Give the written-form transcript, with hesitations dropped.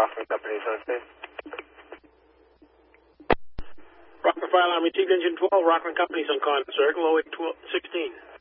Rockland Company, Sun State. Rockland Fire Alarm, received engine 12, Rockland Company's on Con Circle, 0816.